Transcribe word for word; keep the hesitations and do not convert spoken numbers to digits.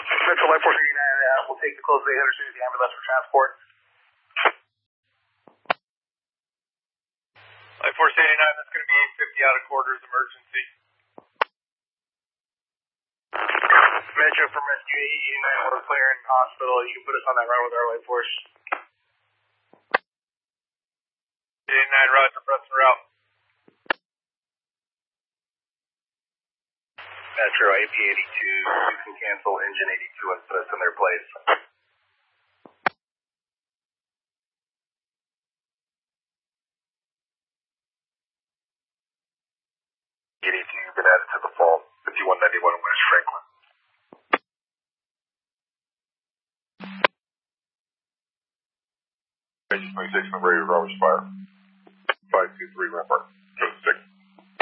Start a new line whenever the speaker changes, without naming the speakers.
Metro Life Force eighty-nine, uh, we'll take the closest eight hundred series ambulance for transport.
Life Force eighty-nine, that's going to be eight fifty out of quarters, emergency.
Metro from Rescue eighty-nine, we're clearing hospital. You can put us on that run with our Life Force.
eighty-nine, roger, press and route.
Metro A P eighty-two, you can cancel engine eighty-two and put us in their place. eighty-two, you've been added to the fall. fifty-one ninety-one West Franklin.
Engine twenty-six, I'm ready to roll fire. five two three, Rampart.